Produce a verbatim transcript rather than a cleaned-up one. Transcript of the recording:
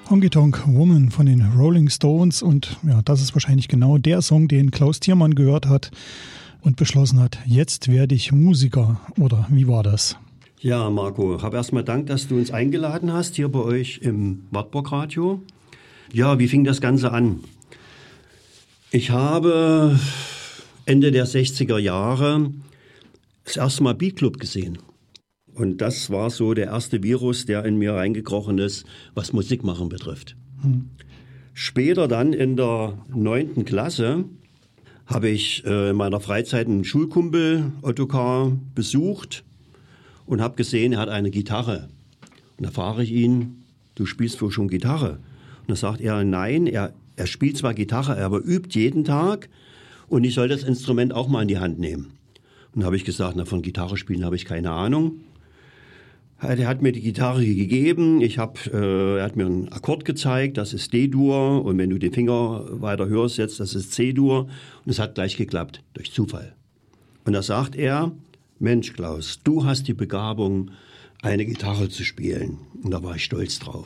Honky Tonk Woman von den Rolling Stones, und ja, das ist wahrscheinlich genau der Song, den Klaus Thiermann gehört hat und beschlossen hat, jetzt werde ich Musiker. Oder wie war das? Ja, Marco, hab erstmal Dank, dass du uns eingeladen hast hier bei euch im Wartburg Radio. Ja, wie fing das Ganze an? Ich habe Ende der sechziger Jahre das erste Mal Beat Club gesehen. Und das war so der erste Virus, der in mir reingekrochen ist, was Musikmachen betrifft. Hm. Später dann in der neunten Klasse habe ich äh, in meiner Freizeit einen Schulkumpel, Ottokar, besucht und habe gesehen, er hat eine Gitarre. Und da frage ich ihn, du spielst wohl schon Gitarre? Und da sagt er, nein, er, er spielt zwar Gitarre, aber übt jeden Tag und ich soll das Instrument auch mal in die Hand nehmen. Und da habe ich gesagt, na, von Gitarre spielen habe ich keine Ahnung. Er hat mir die Gitarre gegeben, ich hab, äh, er hat mir einen Akkord gezeigt, das ist D-Dur, und wenn du den Finger weiter hörst jetzt, das ist C-Dur, und es hat gleich geklappt, durch Zufall. Und da sagt er, Mensch Klaus, du hast die Begabung, eine Gitarre zu spielen, und da war ich stolz drauf.